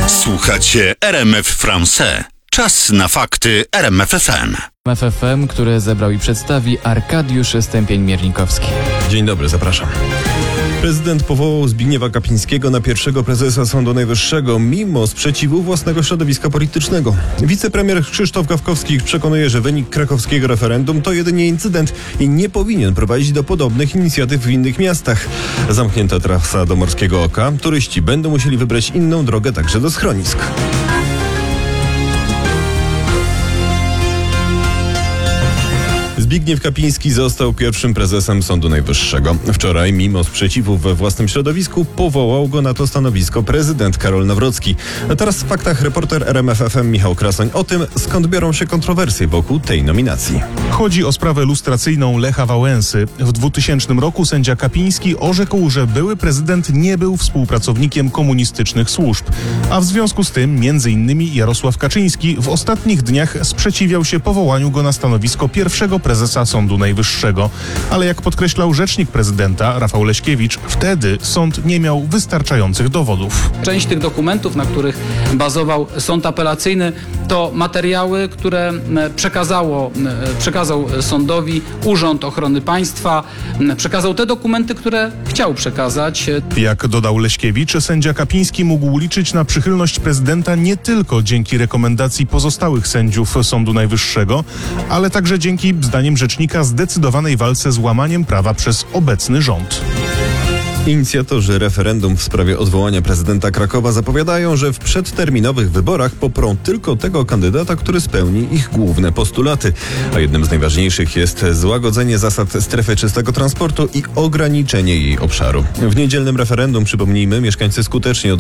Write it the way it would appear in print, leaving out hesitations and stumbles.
Słuchacie RMF Français. Czas na fakty RMF FM. FM, które zebrał i przedstawi Arkadiusz Stępień-Miernikowski. Dzień dobry, zapraszam. Prezydent powołał Zbigniewa Kapińskiego na pierwszego prezesa Sądu Najwyższego, mimo sprzeciwu własnego środowiska politycznego. Wicepremier Krzysztof Gawkowski przekonuje, że wynik krakowskiego referendum to jedynie incydent i nie powinien prowadzić do podobnych inicjatyw w innych miastach. Zamknięta trasa do Morskiego Oka. Turyści będą musieli wybrać inną drogę także do schronisk. Zbigniew Kapiński został pierwszym prezesem Sądu Najwyższego. Wczoraj, mimo sprzeciwu we własnym środowisku, powołał go na to stanowisko prezydent Karol Nawrocki. A teraz w faktach reporter RMF FM Michał Krasoń o tym, skąd biorą się kontrowersje wokół tej nominacji. Chodzi o sprawę lustracyjną Lecha Wałęsy. W 2000 roku sędzia Kapiński orzekł, że były prezydent nie był współpracownikiem komunistycznych służb. A w związku z tym, m.in. Jarosław Kaczyński w ostatnich dniach sprzeciwiał się powołaniu go na stanowisko pierwszego prezesa Sądu Najwyższego. Ale jak podkreślał rzecznik prezydenta Rafał Leśkiewicz, wtedy sąd nie miał wystarczających dowodów. Część tych dokumentów, na których bazował sąd apelacyjny, to materiały, które przekazał sądowi Urząd Ochrony Państwa, przekazał te dokumenty, które chciał przekazać. Jak dodał Leśkiewicz, sędzia Kapiński mógł liczyć na przychylność prezydenta nie tylko dzięki rekomendacji pozostałych sędziów Sądu Najwyższego, ale także dzięki, zdaniem rzecznika, zdecydowanej walce z łamaniem prawa przez obecny rząd. Inicjatorzy referendum w sprawie odwołania prezydenta Krakowa zapowiadają, że w przedterminowych wyborach poprą tylko tego kandydata, który spełni ich główne postulaty. A jednym z najważniejszych jest złagodzenie zasad strefy czystego transportu i ograniczenie jej obszaru. W niedzielnym referendum, przypomnijmy, mieszkańcy skutecznie